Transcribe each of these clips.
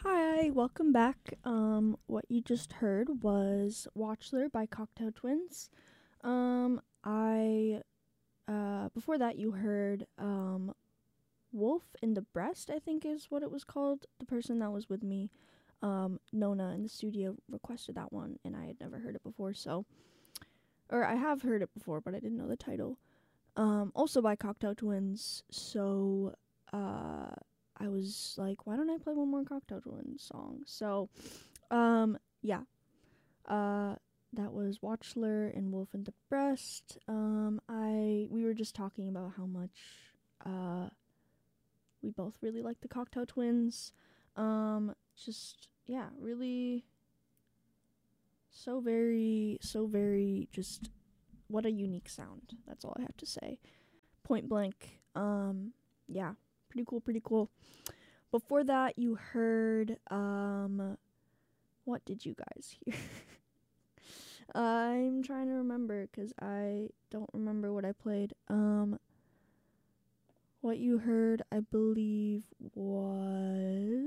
Hi, welcome back. What you just heard was Watchler by Cocktail Twins. I Before that you heard Wolf in the Breast, I think is what it was called. The person that was with me, Nona in the studio, requested that one, and I had never heard it before, or I have heard it before, but I didn't know the title. Also by Cocktail Twins, so I was like, why don't I play one more Cocktail Twins song? So, yeah. That was Watchler and Wolf in the Breast. We were just talking about how much, we both really like the Cocktail Twins. Yeah, really so very just what a unique sound. That's all I have to say. Point blank. Yeah, pretty cool. Before that, you heard, what did you guys hear? I'm trying to remember because I don't remember what I played. What you heard, I believe, was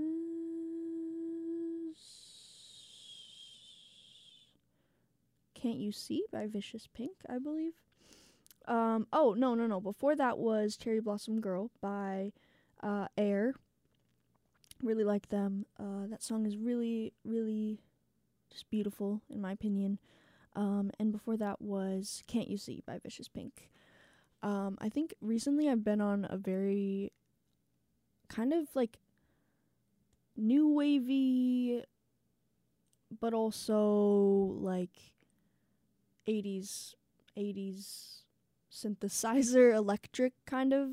Can't You See by Vicious Pink, I believe. Oh, no. Before that was Cherry Blossom Girl by Air. Really like them. That song is really just beautiful, in my opinion. And before that was Can't You See by Vicious Pink. I think recently I've been on a very kind of like new wavy, but also like 80s synthesizer electric kind of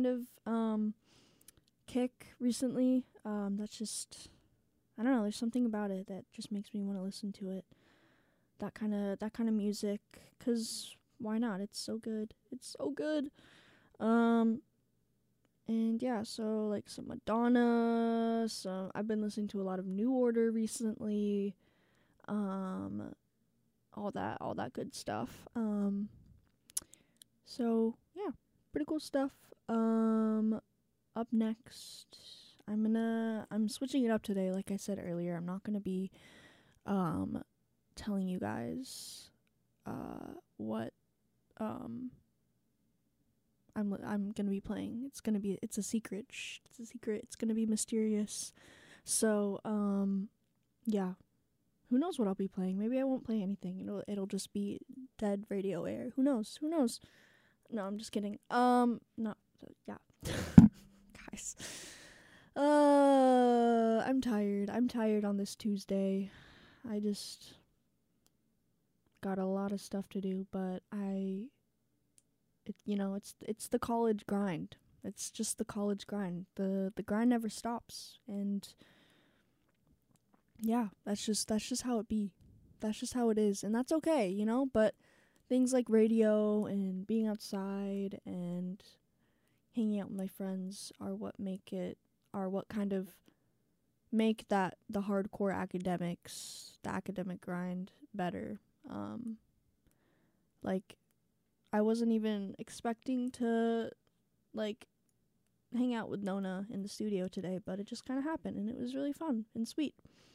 kick recently. That's just, I don't know, there's something about it that just makes me want to listen to it. That kind of music, 'cause why not? It's so good. And yeah, so like some Madonna, I've been listening to a lot of New Order recently. All that good stuff. So yeah, pretty cool stuff. Up next, I'm switching it up today. Like I said earlier, I'm not gonna be telling you guys what I'm gonna be playing. It's a secret. Shh, it's a secret. It's gonna be mysterious. So yeah. Who knows what I'll be playing? Maybe I won't play anything. It'll just be dead radio air. Who knows? No, I'm just kidding. No, yeah. Guys. I'm tired. I'm tired on this Tuesday. I just got a lot of stuff to do, but it's the college grind. It's just the college grind. The grind never stops, and yeah, that's just how it be. That's just how it is, and that's okay, but things like radio and being outside and hanging out with my friends are what kind of make that the hardcore the academic grind better. Like I wasn't even expecting to like hang out with Nona in the studio today, but it just kind of happened, and it was really fun and sweet.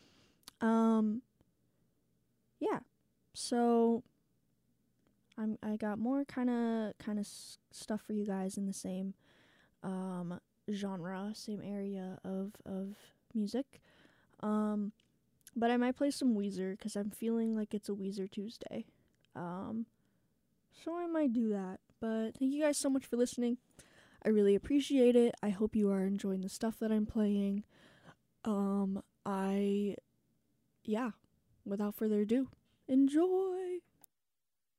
Yeah. So I got more kind of stuff for you guys in the same genre, same area of music. But I might play some Weezer cuz I'm feeling like it's a Weezer Tuesday. So I might do that. But thank you guys so much for listening. I really appreciate it. I hope you are enjoying the stuff that I'm playing. Yeah, without further ado, enjoy.